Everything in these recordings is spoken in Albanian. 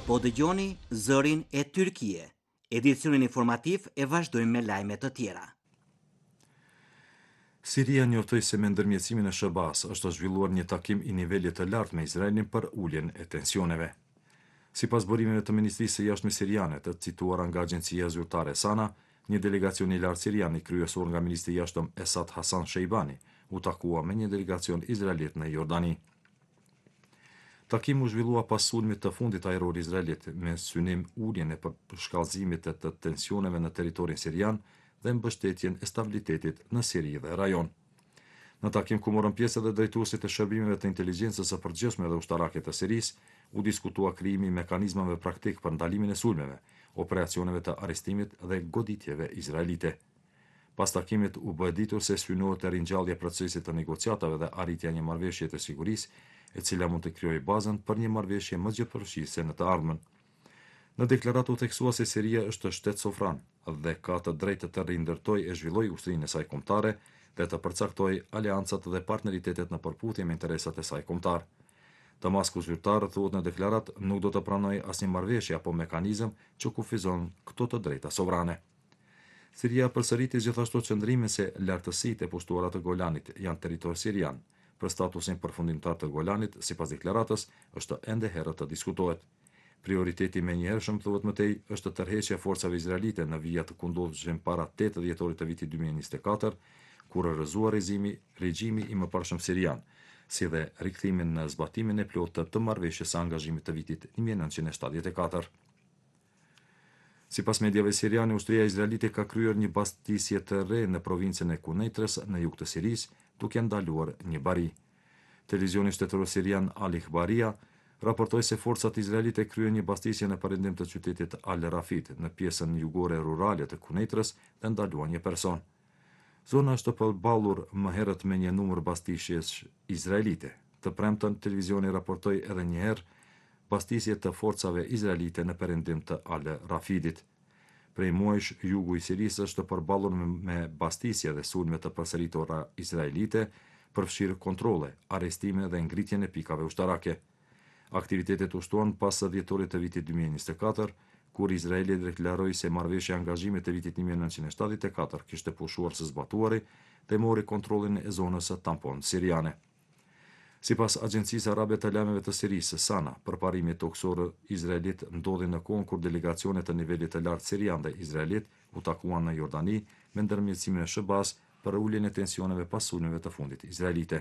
Po dëgjoni zërin e Tyrkie. Edicionin informativ e vazhdojmë me lajme të tjera. Siria njoftoi se me ndërmjetësimin e SHBA-s është zhvilluar një takim i nivelit të lartë me Izraelin për uljen e tensioneve. Sipas burimeve të Ministrisë së Jashtme siriane, të cituara nga agjencia zyrtare SANA, një delegacion i lartë sirian i kryesuar nga ministri i jashtëm Esad Hasan Sheibani u takua me një delegacion izraelit në Jordani. Takimi u zhvillua pas sulmit të fundit ajror izraelit me synim uljen e përshkallëzimit të tensioneve në territorin sirian dhe mbështetjen e stabilitetit në Siri dhe rajon. Në takim ku morën pjesë edhe drejtuesit e shërbimeve të inteligjencës së përgjithshme dhe ushtarake të Sirisë, u diskutua krijimi i mekanizmave praktik për ndalimin e sulmeve, operacioneve të arrestimit dhe goditjeve izraelite. Pas takimit u bë ditur se synohet e ringjallja e procesit të negociatave dhe arritja e një marrëveshje të sigurisë, e cila mund të krijojë bazën për një marrëveshje më gjithëpërfshirëse në të ardhmen. Në deklaratë u theksua se Siria është shtet sovran dhe ka të drejtë të rindërtojë e zhvillojë ushtrinë e saj kombëtare dhe të përcaktojë aleancat dhe partneritetet në përputhje me interesat e saj kombëtar. Damasku zyrtar thuhet në deklaratë nuk do të pranojë asnjë marrëveshje apo mekanizëm që kufizon këto të drejta sovrane. Siria përsëriti gjithashtu qëndrimin se lartësitë e pushtuara të Golanit janë territor sirian. Për statusin përfundimtar të Golanit, sipas deklaratës, është ende herët të diskutohet. Prioriteti menjëhershëm, thuhet mëtej, është tërheqja e forcave izraelite në vija të kundërshëm para 8 dhjetorit të vitit 2024, kur rrëzua regjimi i mëparshëm sirian, si dhe rikthimin në zbatimin e plotë të marrëveshjes së angazhimit të vitit 1974. Sipas mediave siriane, ushtria izraelite ka kryer një bastisje të re në provincën e Kuneitres në jug të Sirisë, duke ndaluar një bari. Televizioni shtetëror sirian Al Ikhbaria raportoi se forcat izraelite kryen një bastisje në perëndim të qytetit Al Rafit në pjesën jugore rurale të Kuneitres dhe ndaluan një person. Zona është përballur më herët me një numër bastisjesh izraelite. Të premten televizioni raportoi edhe një herë bastisje të forcave izraelite në perëndim të Al Rafidit. Prej muajsh, jugu i Sirisë është përballur me bastisje dhe sulme të përsëritura izraelite, përfshirë kontrolle, arrestime dhe ngritjen e pikave ushtarake. Aktivitetet u shtuan pas dhjetorit të vitit 2024, kur Izraeli deklaroi se marrëveshja e angazhimit të vitit 1974 kishte pushuar së zbatuari dhe mori kontrollin e zonës së tampon siriane. Sipas Agjencisë Arabe të Lajmeve të Sirisë, SANA, përparimi toksor izraelit ndodhi në kohën kur delegacione të nivelit të lartë sirian dhe izraelit u takuan në Jordani me ndërmjetësimin e SHBA-s për uljen e tensioneve pas sulmeve të fundit izraelite.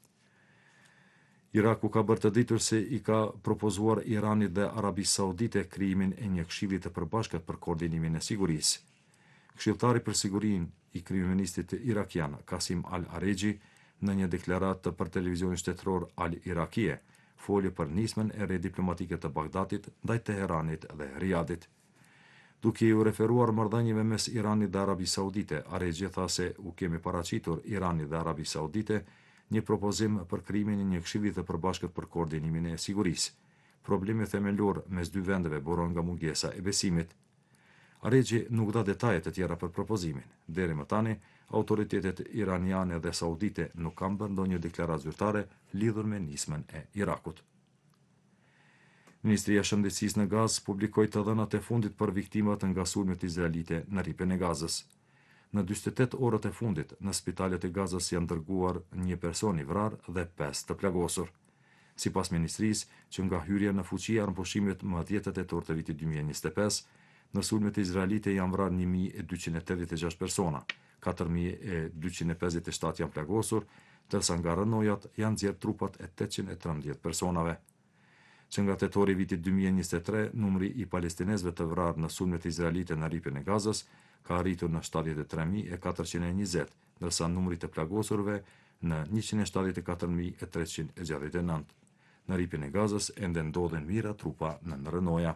Iraku ka bërë të ditur se i ka propozuar Iranit dhe Arabisë Saudite krijimin e një këshilli të përbashkët për koordinimin e sigurisë. Këshilltari për sigurinë i kryeministit irakian Qasim Al-Aregji në një deklaratë për televizionin shtetëror Al Irakie, foli për nismën e re diplomatike të Bagdadit ndaj Teheranit dhe Riyadit. Duke u referuar marrëdhënieve mes Iranit dhe Arabisë Saudite, Aregji tha se u kemi paraqitur Iranit dhe Arabisë Saudite një propozim për krijimin e një këshilli të përbashkët për koordinimin e sigurisë. Problemi themelor mes dy vendeve buron nga mungesa e besimit. Aregji nuk dha detaje të tjera për propozimin. Deri më tani, autoritetet iraniane dhe saudite nuk kanë bërë ndonjë deklaratë zyrtare lidhur me nismën e Irakut. Ministria e Shëndetësisë në Gazë publikoi të dhënat e fundit për viktimat nga sulmet izraelite në rripën e Gazës. Në 48 orët e fundit, në spitalet e Gazës janë dërguar një person i vrarë dhe 5 të plagosur. Sipas ministrisë, që nga hyrja në fuqi e armëpushimit më 10 tetor të vitit 2025, në sulmet izraelite janë vrarë 1286 persona, 4257 janë plagosur, ndërsa nga rënojat janë nxjerrë trupat e 813 personave. Që nga tetori i vitit 2023, numri i palestinezëve të vrarë në sulmet izraelite në rripën e Gazës ka arritur në 73420, ndërsa numri të plagosurve në 174369. Në rripën e Gazës ende ndodhen mira trupa në rënoja.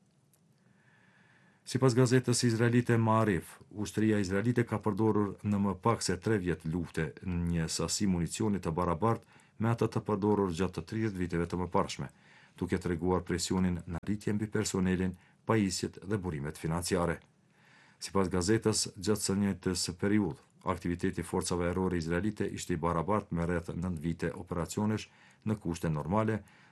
Sipas gazetës izraelite Maarif, ushtria izraelite ka përdorur në më pak se 3 vjet lufte një sasi municioni të barabartë me atë të përdorur gjatë të 30 viteve të mëparshme, duke treguar presionin në rritje mbi personelin, pajisjet dhe burimet financiare. Sipas gazetës, gjatë së njëjtës periudhë, aktiviteti i forcave ajrore izraelite ishte i barabartë me rreth 9 vite operacionesh në kushte normale,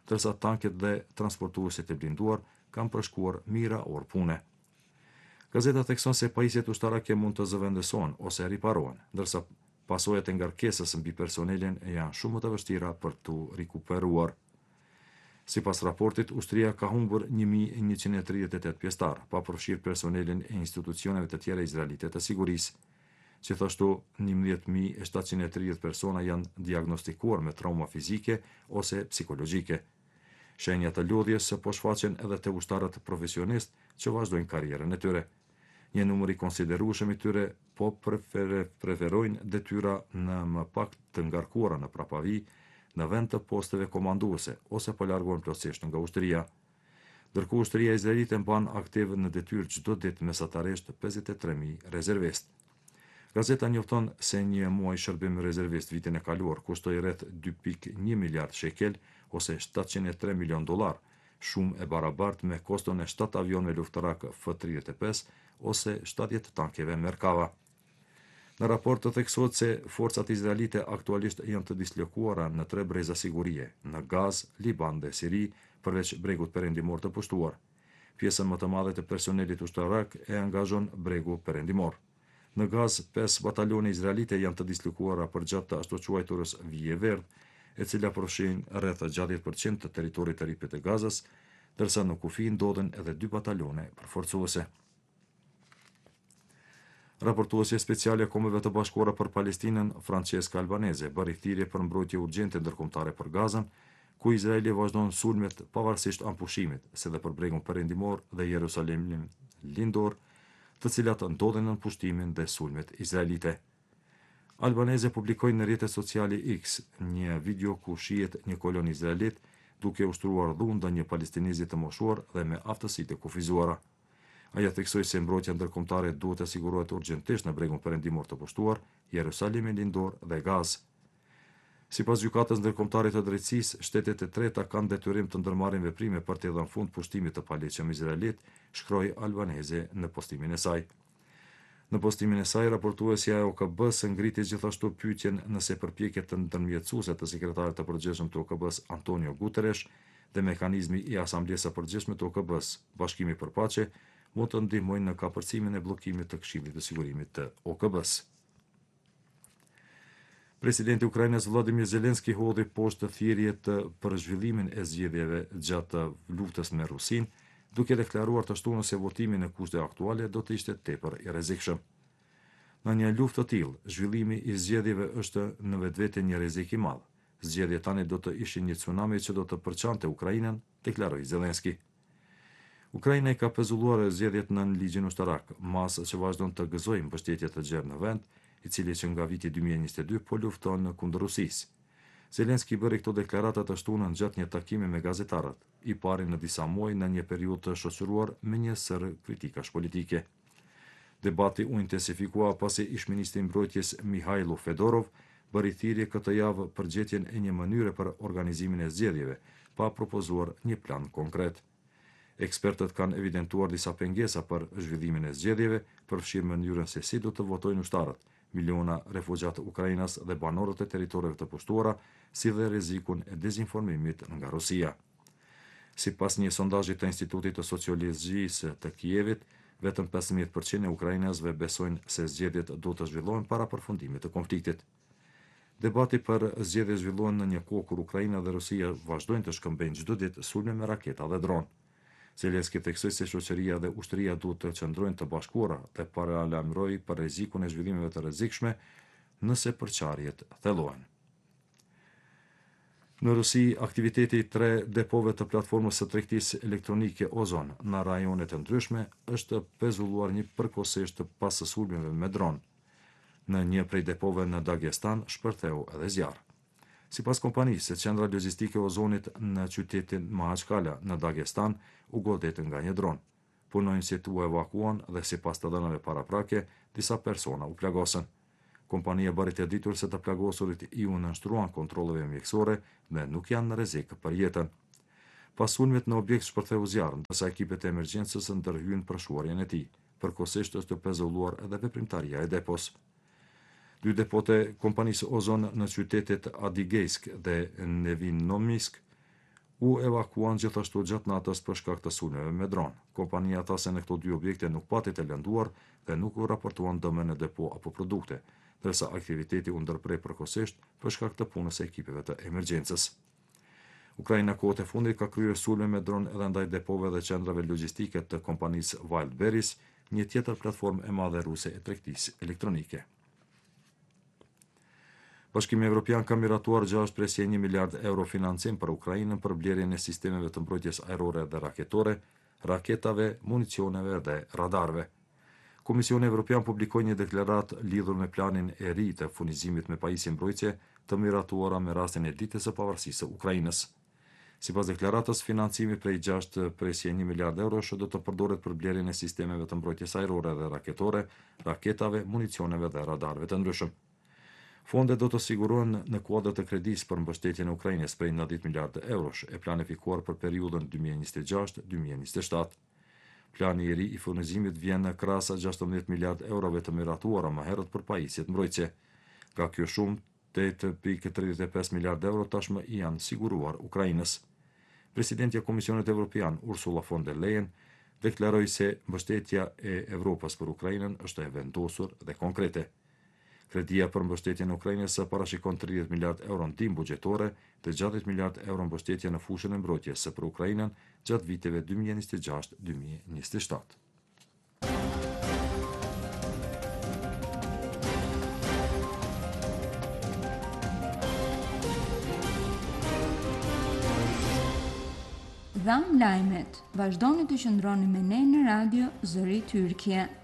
ndërsa tanket dhe transportuesit e blinduar kanë përshkuar mijëra orë pune. Gazeta thekson se pajisjet ushtarake mund të zëvendësohen ose riparohen, ndërsa pasojat e ngarkesës mbi personelin janë shumë të vështira për të rikuperuar. Sipas raportit, ushtria ka humbur 1138 pjesëtar, pa përfshirë personelin e institucioneve të tjera izraelite të sigurisë. Gjithashtu, 11.730 persona janë diagnostikuar me trauma fizike ose psikologjike. Shenja të lodhjes po shfaqen edhe te ushtarët profesionistë që vazhdojnë karrierën e tyre. Një numër i konsiderueshëm i tyre po preferojnë detyra në më pak të ngarkuara në prapavi, në vend të posteve komanduese ose po largohen plotësisht nga ushtria. Ndërkohë ushtria izraelite mban aktiv në detyrë çdo ditë mesatarisht 53.000 rezervistë. Gazeta njofton se një muaj shërbim rezervist vitin e kaluar kushtoi rreth 2.1 miliard shekel ose $703 milion, shumë e barabartë me koston e 7 avionëve luftarak F-35 ose 70 tankeve Merkava. Në raport të theksohet se forcat izraelite aktualisht janë të dislokuara në 3 breza sigurie, në Gaz, Liban dhe Siri, përveç bregut perëndimor të pushtuar. Pjesën më të madhe të personelit ushtarak e angazhon bregu perëndimor. Në Gaz, 5 batalone izraelite janë të dislokuara përgjatë të ashtu quajturës Vije Verdh, e cila përfshin rreth 60% të territorit të ripit të Gazës, ndërsa në kufi ndodhen edhe 2 batalone përforcuese. Raportuesja speciale e Kombeve të Bashkuara për Palestinën, Francesca Albanese, bëri thirrje për mbrojtje urgjente ndërkombëtare për Gazën, ku Izraeli vazhdon sulmet pavarësisht ampushimit, se dhe për bregun perëndimor dhe Jerusalemin lindor, të cilat ndodhen në pushtimin dhe sulmet izraelite. Albanese publikoi në rrjetet sociale X një video ku shihet një kolon izraelit duke ushtruar dhunë ndaj një palestinezi të moshuar dhe me aftësitë e kufizuara. Ajo theksoi se mbrojtja ndërkombëtare duhet të sigurohet urgjentisht në bregun perëndimor të pushtuar, Jerusalemin lindor dhe Gazë. Sipas gjykatës ndërkombëtare të drejtësisë, shtetet e treta kanë detyrim të ndërmarrin veprime për të dhënë fund pushtimit të paleqëm izraelit, shkroi Albanese në postimin e saj. Në postimin e saj, raportuesja e OKB-s ngriti gjithashtu pyetjen nëse përpjekjet të ndërmjetësuese të sekretarit të përgjithshëm të OKB-s Antonio Guterres dhe mekanizmi i Asamblesë së Përgjithshme të OKB-s, Bashkimi për Paqe, mund të ndihmojnë në kapërcimin e bllokimit të Këshillit të Sigurimit të OKB-s. Presidenti i Ukrainës Vladimir Zelenski hodhi poshtë thirrjet për zhvillimin e zgjedhjeve gjatë luftës me Rusinë, duke deklaruar të shtunën se votimi në kushte aktuale do të ishte tepër i rrezikshëm. Në një luftë të tillë, zhvillimi i zgjedhjeve është në vetvete një rrezik i madh. Zgjedhjet tani do të ishin një tsunami që do të përçante Ukrainën, deklaroi Zelenski. Ukraina i ka pezulluar zgjedhjet nën ligjin ushtarak, masë që vazhdon të gëzojë mbështetje të gjerë në vend, i cili që nga viti 2022 po lufton kundër Rusisë. Zelenski bëri këto deklarata të shtunën gjatë një takimi me gazetarët, i pari në disa muaj në një periudhë të shoqëruar me një sër kritikash politike. Debati u intensifikua pasi ish-ministri i mbrojtjes Mihailo Fedorov bëri thirrje këtë javë për gjetjen e një mënyre për organizimin e zgjedhjeve, pa propozuar një plan konkret. Ekspertët kanë evidentuar disa pengesa për zhvillimin e zgjedhjeve, përfshirë mënyrën se si do të votojnë ushtarët, miliona refugjat Ukrainas dhe banorët e territoreve të pushtuara, si dhe rrezikun e dezinformimit nga Rusia. Sipas një sondazhi të Institutit të Sociologjisë të Kijevit, vetëm 15% e ukrainasve besojnë se zgjedhjet do të zhvillohen para përfundimit të konfliktit. Debati për zgjedhje zhvillohen në një kohë kur Ukraina dhe Rusia vazhdojnë të shkëmbejnë çdo ditë sulme me raketa dhe dron. Zelenski theksoi se shoqëria dhe ushtria duhet të qëndrojnë të bashkuara dhe paralajmëroi për rrezikun e zhvillimeve të rrezikshme nëse përçarjet thellohen. Në Rusi, aktiviteti i 3 depove të platformës së tregtisë elektronike Ozon në rajone të ndryshme është pezulluar një përkohësisht pas sulmeve me dron. Në një prej depove në Dagestan shpërtheu edhe zjarr. Sipas kompanisë, qendra logjistike e Ozonit në qytetin Mahachkala në Dagestan u godet nga një dron. Punonjësit u evakuan dhe sipas të dhënave paraprake, disa persona u plagosën. Kompania bëri të ditur se të plagosurit i u nënshtruan kontrolleve mjekësore dhe nuk janë në rrezik për jetën. Pas sulmit në objekt shpërtheu zjarr, ndërsa ekipet e emergjencës ndërhyjnë për shuarjen e tij. Përkohësisht është pezulluar edhe veprimtaria e depos. 2 depote kompanisë Ozon në qytetet Adigejsk dhe Nevinomisk u evakuan gjithashtu gjatë natës për shkak të sulmeve me dron. Kompania tha se në këto dy objekte nuk pati të lënduar dhe nuk u raportuan dëme në depo apo produkte, ndërsa aktiviteti u ndërprej përkohësisht për shkak të punës së ekipeve të emergjencës. Ukraina kohët e fundit ka kryer sulme me dron edhe ndaj depove dhe qendrave logjistike të kompanisë Wildberries, një tjetër platformë e madhe ruse e tregtisë elektronike. Bashkimi Evropian ka miratuar 6,1 miliard euro financim për Ukrainën për blerjen e sistemeve të mbrojtjes ajrore dhe raketore, raketave, municioneve dhe radarve. Komisioni Evropian publikoi një deklaratë lidhur me planin e ri të furnizimit me pajisje mbrojtje të miratuara me rastin e ditës së pavarësisë së Ukrainës. Sipas deklaratës, financimi prej 6,1 miliard eurosh do të përdoret për blerjen e sistemeve të mbrojtjes ajrore dhe raketore, raketave, municioneve dhe radarve të ndryshëm. Fondet do të sigurohen në kuadër të kredisë për mbështetjen e Ukrainës prej 90 miliardë eurosh e planifikuar për periudhën 2026-2027. Plani i ri i furnizimit vjen në krahasa 16 miliardë eurove të miratuara më herët për pajisjet mbrojtëse. Nga kjo shumë, 8,35 miliardë euro tashmë i janë siguruar Ukrainës. Presidentja e Komisionit Evropian, Ursula von der Leyen, deklaroi se mbështetja e Evropës për Ukrainën është e vendosur dhe konkrete. Kredia për mbështetjen e Ukrainës parashikon 30 miliardë euro ndihmë buxhetore dhe 60 miliardë euro mbështetje në fushën e mbrojtjes për Ukrainën gjatë viteve 2026-2027. Dham lajmet. Vazhdoni të qëndroni me ne në radio Zëri Tyrkia.